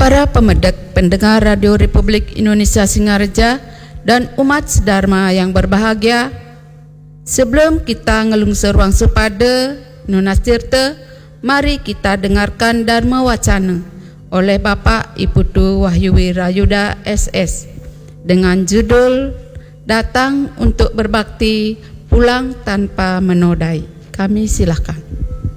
para pendengar Radio Republik Indonesia Singareja dan umat sedharma yang berbahagia, sebelum kita ngelungser ruang sepada Nunas Tirta, mari kita dengarkan Dharma Wacana oleh Bapak Ibu Tu Wahyu Wirayuda SS dengan judul Datang untuk Berbakti, Pulang Tanpa Menodai. Kami silakan.